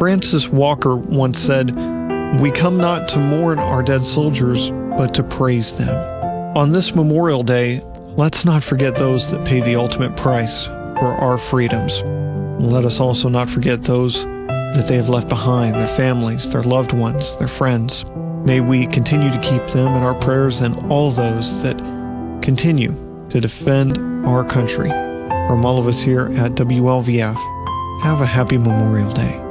Francis Walker once said, "We come not to mourn our dead soldiers, but to praise them." On this Memorial Day, let's not forget those that pay the ultimate price for our freedoms. Let us also not forget those that they have left behind, their families, their loved ones, their friends. May we continue to keep them in our prayers and all those that continue to defend our country. From all of us here at WLVF, have a happy Memorial Day.